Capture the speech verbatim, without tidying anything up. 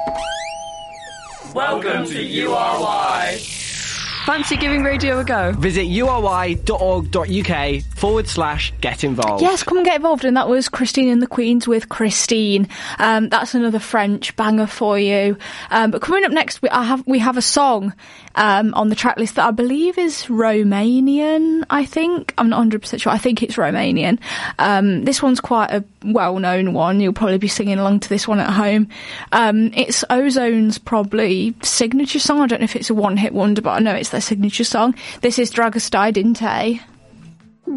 Welcome to U R Y. Fancy giving radio a go? Visit ury.org.uk forward slash get involved. Yes, come and get involved. And that was Christine and the Queens with Christine. Um, that's another French banger for you. Um, but coming up next, we I have we have a song um, on the track list that I believe is Romanian, I think. I'm not one hundred percent sure. I think it's Romanian. Um, this one's quite a well-known one. You'll probably be singing along to this one at home. Um, it's Ozone's probably signature song. I don't know if it's a one-hit wonder, but I know it's their signature song. This is Dragostea Dinte.